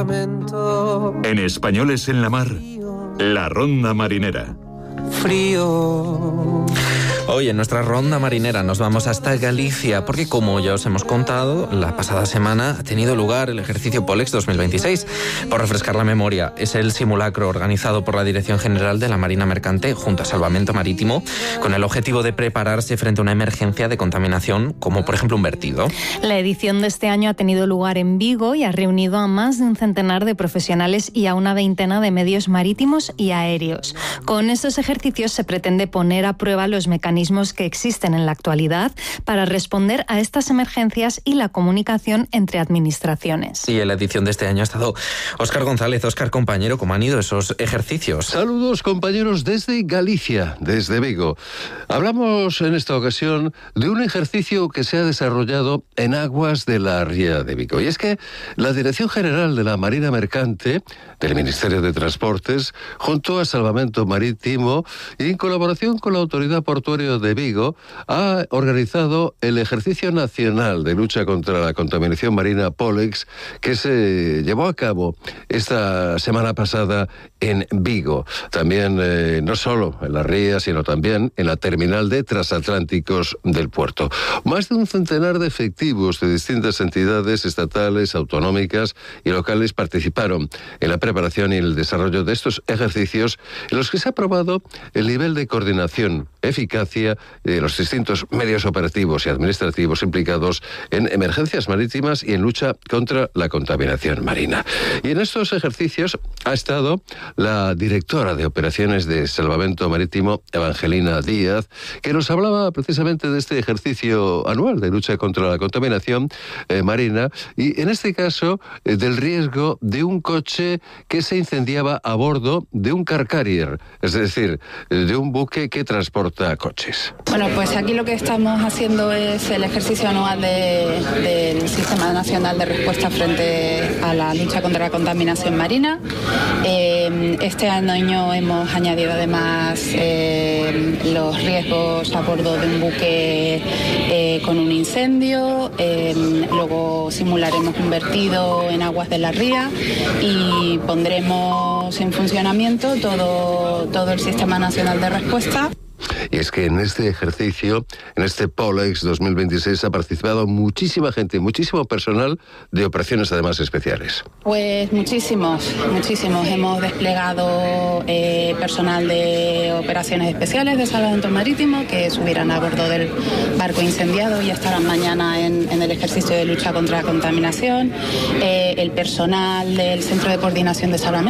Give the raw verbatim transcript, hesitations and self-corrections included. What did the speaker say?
lamento. En Españoles en la Mar, la Ronda Marinera. Frío. Hoy en nuestra ronda marinera nos vamos hasta Galicia porque, como ya os hemos contado, la pasada semana ha tenido lugar el ejercicio Polex dos mil veintiséis. Por refrescar la memoria, es el simulacro organizado por la Dirección General de la Marina Mercante junto a Salvamento Marítimo con el objetivo de prepararse frente a una emergencia de contaminación como por ejemplo un vertido. La edición de este año ha tenido lugar en Vigo y ha reunido a más de un centenar de profesionales y a una veintena de medios marítimos y aéreos. Con estos ejercicios se pretende poner a prueba los mecanismos que existen en la actualidad para responder a estas emergencias y la comunicación entre administraciones. Y en la edición de este año ha estado Óscar González. Óscar, compañero, ¿cómo han ido esos ejercicios? Saludos, compañeros, desde Galicia, desde Vigo. Hablamos en esta ocasión de un ejercicio que se ha desarrollado en aguas de la ría de Vigo. Y es que la Dirección General de la Marina Mercante del Ministerio de Transportes, junto a Salvamento Marítimo y en colaboración con la Autoridad Portuaria de Vigo, ha organizado el ejercicio nacional de lucha contra la contaminación marina Polex, que se llevó a cabo esta semana pasada en Vigo. También, eh, no solo en la ría, sino también en la terminal de transatlánticos del puerto. Más de un centenar de efectivos de distintas entidades estatales, autonómicas y locales participaron en la preparación y el desarrollo de estos ejercicios en los que se ha probado el nivel de coordinación, eficacia de los distintos medios operativos y administrativos implicados en emergencias marítimas y en lucha contra la contaminación marina. Y en estos ejercicios ha estado la directora de operaciones de Salvamento Marítimo, Evangelina Díaz, que nos hablaba precisamente de este ejercicio anual de lucha contra la contaminación eh, marina y en este caso eh, del riesgo de un coche que se incendiaba a bordo de un car carrier, es decir, de un buque que transporta coches. Bueno, pues aquí lo que estamos haciendo es el ejercicio anual de, del Sistema Nacional de Respuesta frente a la lucha contra la contaminación marina. Eh, este año hemos añadido además eh, los riesgos a bordo de un buque eh, con un incendio. Eh, luego simularemos un vertido en aguas de la ría y pondremos en funcionamiento todo, todo el Sistema Nacional de Respuesta. Y es que en este ejercicio, en este Polex dos mil veintiséis, ha participado muchísima gente, muchísimo personal de operaciones además especiales. Pues muchísimos, muchísimos. Hemos desplegado eh, personal de operaciones especiales de Salvamento Marítimo que subirán a bordo del barco incendiado y estarán mañana en, en el ejercicio de lucha contra la contaminación. Eh, el personal del Centro de Coordinación de Salvamento